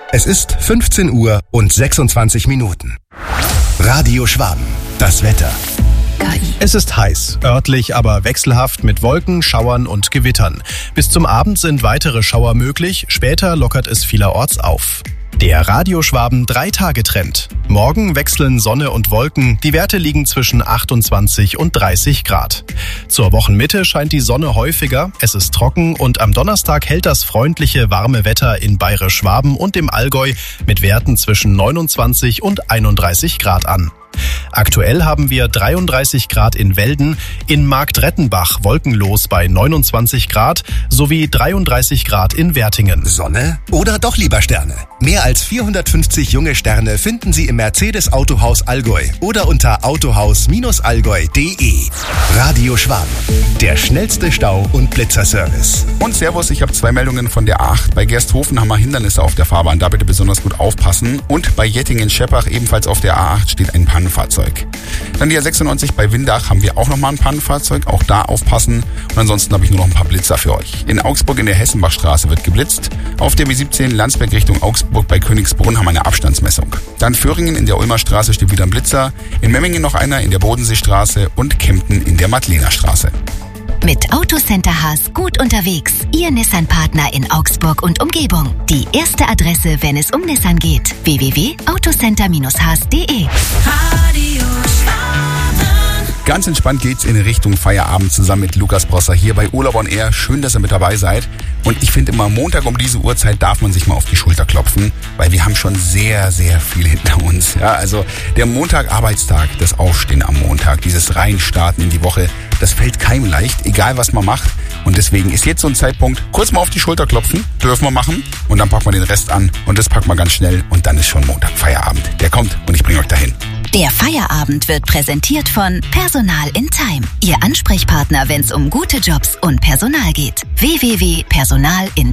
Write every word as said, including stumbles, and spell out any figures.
Es ist fünfzehn Uhr und sechsundzwanzig Minuten. Radio Schwaben, das Wetter. Es ist heiß, örtlich aber wechselhaft mit Wolken, Schauern und Gewittern. Bis zum Abend sind weitere Schauer möglich, später lockert es vielerorts auf. Der Radio Schwaben drei-Tage-Trend. Morgen wechseln Sonne und Wolken, die Werte liegen zwischen achtundzwanzig und dreißig Grad. Zur Wochenmitte scheint die Sonne häufiger, es ist trocken und am Donnerstag hält das freundliche, warme Wetter in Bayerisch-Schwaben und dem Allgäu mit Werten zwischen neunundzwanzig und einunddreißig Grad an. Aktuell haben wir dreiunddreißig Grad in Welden, in Marktrettenbach wolkenlos bei neunundzwanzig Grad sowie dreiunddreißig Grad in Wertingen. Sonne oder doch lieber Sterne? Mehr als vierhundertfünfzig junge Sterne finden Sie im Mercedes Autohaus Allgäu oder unter autohaus allgäu punkt de. Radio Schwaben, der schnellste Stau- und Blitzerservice. Und Servus, ich habe zwei Meldungen von der A acht. Bei Gersthofen haben wir Hindernisse auf der Fahrbahn, da bitte besonders gut aufpassen. Und bei Jettingen-Scheppach, ebenfalls auf der A acht, steht ein Pannenfahrzeug. Dann die A sechsundneunzig bei Windach haben wir auch nochmal ein Pannenfahrzeug, auch da aufpassen. Und ansonsten habe ich nur noch ein paar Blitzer für euch. In Augsburg in der Hessenbachstraße wird geblitzt. Auf der B siebzehn Landsberg Richtung Augsburg bei Königsbrunn haben wir eine Abstandsmessung. Dann Föhringen in der Ulmer Straße steht wieder ein Blitzer. In Memmingen noch einer in der Bodenseestraße und Kempten in der Madlenerstraße. Mit Autocenter Haas gut unterwegs. Ihr Nissan-Partner in Augsburg und Umgebung. Die erste Adresse, wenn es um Nissan geht. w w w punkt autocenter haas punkt de. Ganz entspannt geht's in Richtung Feierabend zusammen mit Lukas Brosser hier bei Urlaub on Air. Schön, dass ihr mit dabei seid. Und ich finde immer, Montag um diese Uhrzeit darf man sich mal auf die Schulter klopfen, weil wir haben schon sehr, sehr viel hinter uns. Ja, also der Montag, Arbeitstag, das Aufstehen am Montag, dieses Reinstarten in die Woche, das fällt keinem leicht, egal was man macht. Und deswegen ist jetzt so ein Zeitpunkt, kurz mal auf die Schulter klopfen, dürfen wir machen. Und dann packen wir den Rest an und das packen wir ganz schnell. Und dann ist schon Montag Feierabend. Der kommt und ich bringe euch dahin. Der Feierabend wird präsentiert von Personal in Time. Ihr Ansprechpartner, wenn es um gute Jobs und Personal geht. w w w punkt personal in